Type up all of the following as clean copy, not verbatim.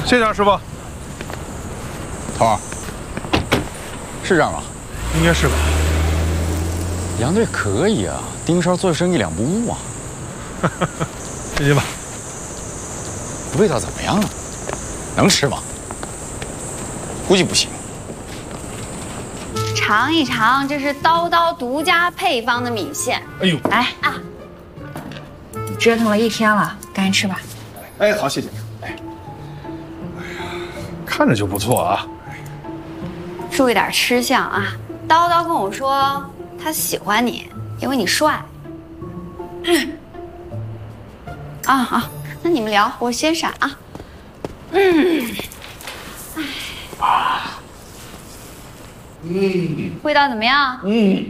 谢谢啊，师傅。 头儿，是这样吗？ 应该是吧。 杨队可以啊，盯梢做生意两不误啊。 谢谢吧。 味道怎么样啊？能吃吗？估计不行。 尝一尝，这是叨叨独家配方的米线。 哎呦， 来啊！ 你折腾了一天了，赶紧吃吧。 哎，好，谢谢。哎，看着就不错啊。 注意点吃相啊！叨叨跟我说他喜欢你，因为你帅。啊，那你们聊，我先闪啊。味道怎么样？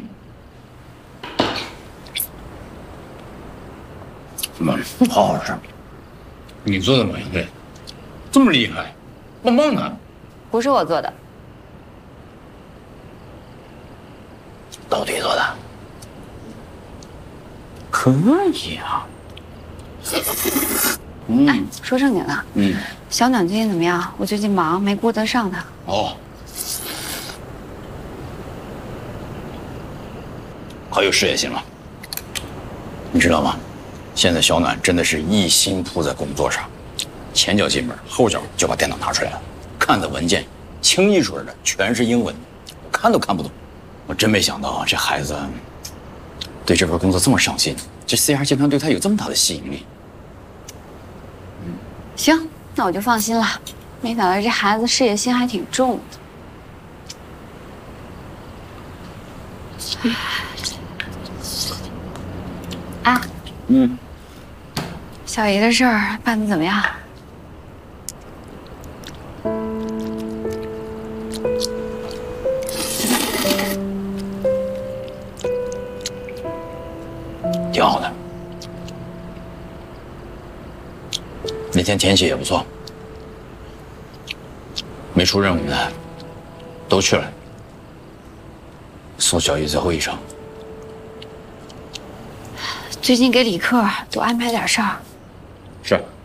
好好吃。你做的吗，杨队？这么厉害，棒棒的。 不是我做的， 到底做的？可以啊。 哎，说正经的，小暖最近怎么样？我最近忙，没顾得上他。 哦，可有事业心了。你知道吗？现在小暖真的是一心扑在工作上，前脚进门，后脚就把电脑拿出来了，看的文件清一水的全是英文，看都看不懂。我真没想到这孩子对这份工作这么上心，这 CR 集团对他有这么大的吸引力。 行，那我就放心了。没想到这孩子事业心还挺重的。啊，小姨的事儿办得怎么样？ 挺好的。那天天气也不错，没出任务的都去了，送小姨最后一程。 最近给李克多安排点事儿。 是。